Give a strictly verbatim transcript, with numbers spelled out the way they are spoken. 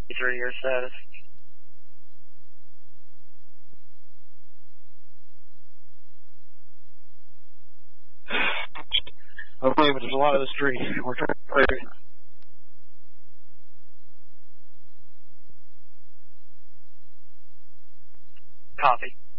Three year status. Okay, but there's a lot of the street. We're trying to clear it. Copy.